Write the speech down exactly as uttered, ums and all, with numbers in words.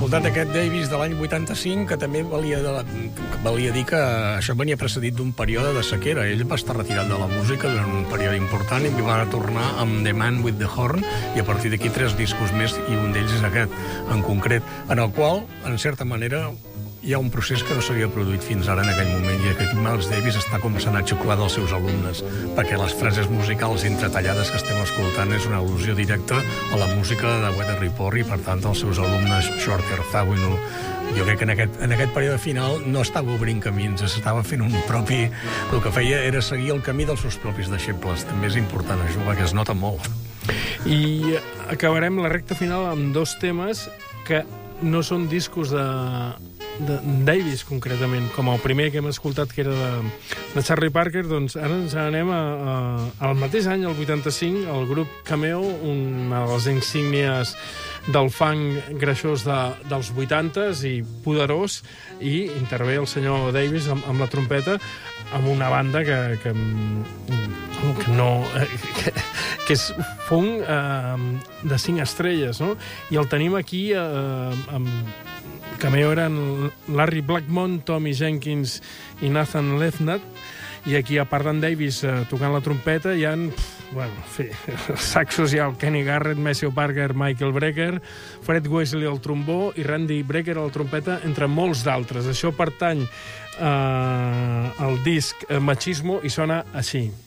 escoltat aquest Davis de l'any vuitanta-cinc, que també valia, de la, valia dir que això venia precedit d'un període de sequera. Ell va estar retirat de la música durant un període important i va tornar amb The Man with the Horn, i a partir d'aquí tres discos més, i un d'ells és aquest, en concret, en el qual, en certa manera, hi ha un procés que no s'havia produït fins ara en aquell moment, i que Miles Davis està començant a xuclar dels seus alumnes, perquè les frases musicals entretallades que estem escoltant és una al·lusió directa a la música de Weather Report, i per tant els seus alumnes Shorter, Zawinul. Jo crec que en aquest, en aquest període final no estava obrint camins, s'estava fent un propi... El que feia era seguir el camí dels seus propis deixebles. També és important això, perquè es nota molt. I acabarem la recta final amb dos temes que no són discos de, de Davis, concretament, com el primer que hem escoltat, que era de, de Charlie Parker. Doncs ara ens anem a, a, al mateix any, el vuitanta-cinc, el grup Cameo, una de les insígnies del funk greixós de, dels vuitantes i poderós, i intervé el senyor Davis amb, amb la trompeta, amb una banda que, que, que no... Que, que és funk eh, de cinc estrelles, no? I el tenim aquí eh, amb Cameo eren Larry Blackmon, Tommy Jenkins i Nathan Lefnat, i aquí, a part d'en Davis eh, tocant la trompeta, hi ha, bueno, en fi, saxos, hi ha el Kenny Garrett, Maceo Parker, Michael Brecker, Fred Wesley al trombó i Randy Brecker a la trompeta, entre molts d'altres. Això pertany eh, al disc Machismo i sona així.